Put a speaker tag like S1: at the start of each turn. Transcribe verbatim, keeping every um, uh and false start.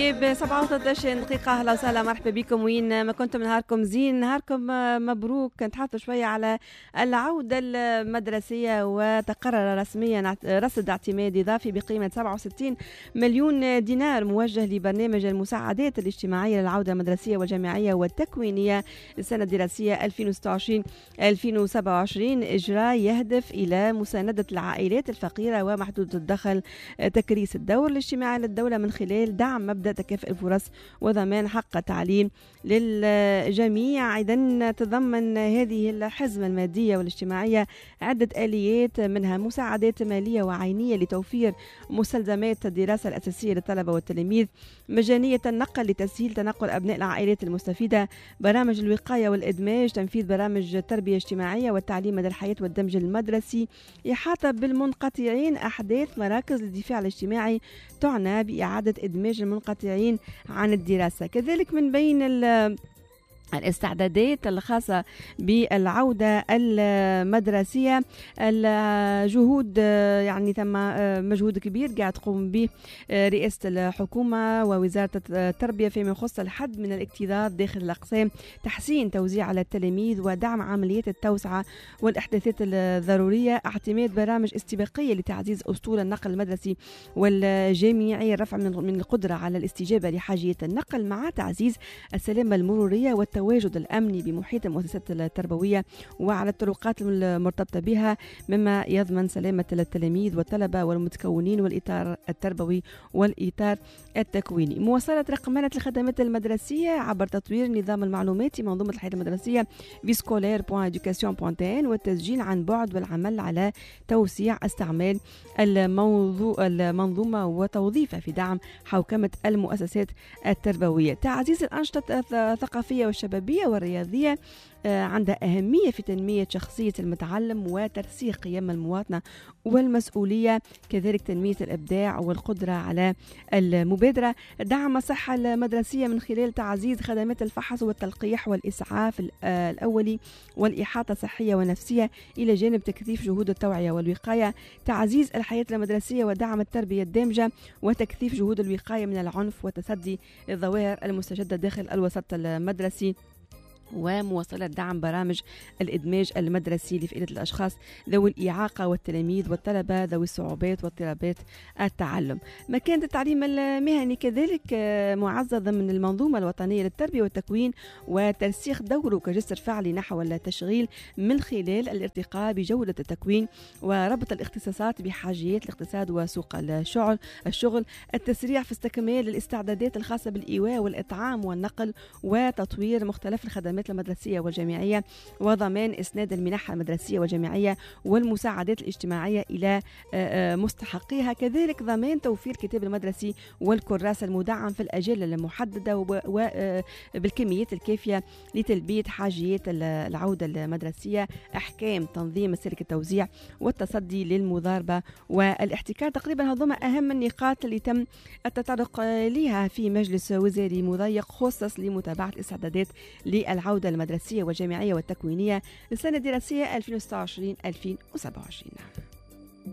S1: طيب سبعة وثلاثين دقيقة، أهلا وسهلا مرحبا بكم وين ما كنتم. نهاركم زين، نهاركم مبروك. نتحدثوا شوية على العودة المدرسية، وتقرر رسميا رصد اعتمادي إضافي بقيمة سبعة وستين مليون دينار موجه لبرنامج المساعدات الاجتماعية للعودة المدرسية والجامعية والتكوينية للسنة الدراسية ألفين وستة وعشرين ألفين وسبعة وعشرين، إجراء يهدف إلى مساندة العائلات الفقيرة ومحدودة الدخل، تكريس الدور الاجتماعي للدولة من خلال دعم مبدأ تكافؤ الفرص وضمان حق التعليم للجميع. إذن تضمن هذه الحزمة المادية والاجتماعية عدة آليات، منها مساعدات مالية وعينية لتوفير مستلزمات الدراسة الأساسية للطلبة والتلاميذ، مجانية النقل لتسهيل تنقل أبناء العائلات المستفيدة، برامج الوقاية والإدماج، تنفيذ برامج التربية الاجتماعية والتعليم مدى الحياة والدمج المدرسي، إحاطة بالمنقطعين، أحداث مراكز للدفاع الاجتماعي تعنى بإعادة إدماج المنقطعين عن الدراسة. كذلك من بين الاستعدادات الخاصة بالعودة المدرسية الجهود، يعني ثم مجهود كبير قاعد تقوم به رئاسة الحكومة ووزارة التربية فيما يخص الحد من الاكتظاظ داخل الأقسام، تحسين توزيع على التلاميذ ودعم عمليات التوسعة والإحداثات الضرورية، اعتماد برامج استباقية لتعزيز أسطول النقل المدرسي والجامعي، الرفع من القدرة على الاستجابة لحاجيات النقل مع تعزيز السلامة المرورية والتواجد الأمني بمحيط المؤسسات التربوية وعلى الطرقات المرتبطة بها، مما يضمن سلامة التلاميذ والطلبة والمتكونين والإطار التربوي والإطار التكويني. مواصلة رقمنة الخدمات المدرسية عبر تطوير النظام المعلوماتي منظومة الحياة المدرسية بسكولير بوان إدوكاسيون بوان تي إن، والتسجيل عن بعد والعمل على توسيع استعمال الموضوع المنظومة وتوظيفها في دعم حوكمة المؤسسات التربوية. تعزيز الأنشطة الثقافية والشبابية والرياضية عندها أهمية في تنمية شخصية المتعلم وترسيخ قيم المواطنة والمسؤولية، كذلك تنمية الإبداع والقدرة على المبادرة، دعم الصحة المدرسية من خلال تعزيز خدمات الفحص والتلقيح والإسعاف الأولي والإحاطة صحية ونفسية، إلى جانب تكثيف جهود التوعية والوقاية، تعزيز الحياة المدرسية ودعم التربية الدامجة، وتكثيف جهود الوقاية من العنف وتصدي الظواهر المستجدة داخل الوسط المدرسي، ومواصلة دعم برامج الإدماج المدرسي لفئة الأشخاص ذوي الإعاقة والتلاميذ والطلبة ذوي الصعوبات واضطرابات التعلم. مكانة التعليم المهني كذلك معزز ضمن المنظومة الوطنية للتربية والتكوين، وترسيخ دوره كجسر فعلي نحو التشغيل من خلال الارتقاء بجودة التكوين وربط الاختصاصات بحاجيات الاقتصاد وسوق الشغل الشغل التسريع في استكمال الاستعدادات الخاصة بالإيواء والإطعام والنقل، وتطوير مختلف الخدمات المدرسية والجامعية، وضمان إسناد المنح المدرسية والجامعية والمساعدات الاجتماعية إلى مستحقيها، كذلك ضمان توفير الكتاب المدرسي والكراسة المدعم في الأجال المحددة وبالكميات الكافية لتلبية حاجيات العودة المدرسية، أحكام تنظيم مسالك التوزيع والتصدي للمضاربة والاحتكار. تقريبا هذوما أهم النقاط اللي تم التطرق لها في مجلس وزاري مضيق خصص لمتابعة الاستعدادات للعودة العودة المدرسية والجامعية والتكوينية للسنة الدراسية ألفين وستة وعشرين ألفين وسبعة وعشرين.